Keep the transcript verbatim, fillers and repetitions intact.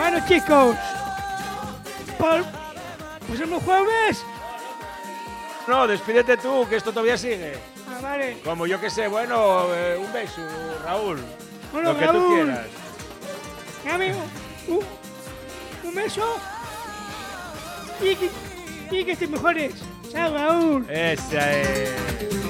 Bueno, chicos, por... pues hemos jueves. No, despídete tú, que esto todavía sigue. Ah, vale. Como yo que sé, bueno, eh, un beso, Raúl. Bueno, Lo que tú Raúl. quieras. Dame un, un, un beso. Y que, y que te mejores. Chao, Raúl. Esa es.